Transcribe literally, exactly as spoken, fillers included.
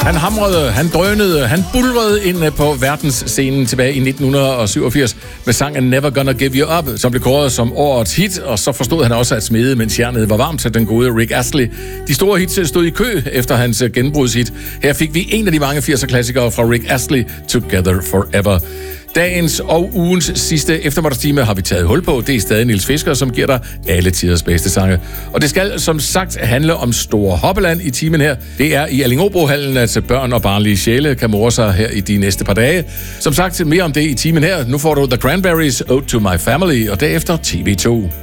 Han hamrede, han drønede, han bulrede ind på verdensscenen tilbage i nitten syvogfirs med sangen Never Gonna Give You Up, som blev kåret som årets hit, og så forstod han også at smede, mens jernet var varmt til den gode Rick Astley. De store hits stod i kø efter hans genbrudshit. Her fik vi en af de mange firser-klassikere fra Rick Astley, Together Forever. Dagens og ugens sidste eftermiddagstime har vi taget hul på. Det er stadig Niels Fisker, som giver dig alle tiders bedste sange. Og det skal som sagt handle om Store Hoppeland i timen her. Det er i Allingåbrohallen, at børn og barnlige sjæle kan more sig her i de næste par dage. Som sagt, mere om det i timen her. Nu får du The Cranberries, Ode to My Family, og derefter T V to.